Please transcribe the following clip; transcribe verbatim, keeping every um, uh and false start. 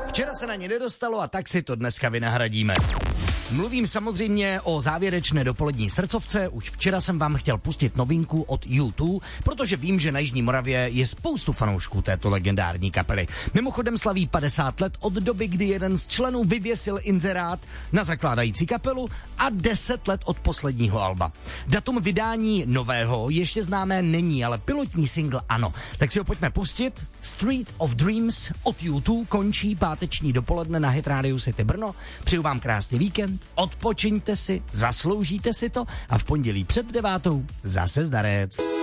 Včera se na ně nedostalo a tak si to dneska vynahradíme. Mluvím samozřejmě o závěrečné dopolední srdcovce. Už včera jsem vám chtěl pustit novinku od U dva, protože vím, že na Jižní Moravě je spoustu fanoušků této legendární kapely. Mimochodem slaví padesát let od doby, kdy jeden z členů vyvěsil inzerát na zakládající kapelu a deset let od posledního alba. Datum vydání nového ještě známé není, ale pilotní single ano. Tak si ho pojďme pustit. Street of Dreams od U dva končí páteční dopoledne na Hit Radio City Brno. Přeju vám krásný víkend. Odpočiňte si, zasloužíte si to a v pondělí před devátou zase zdarec.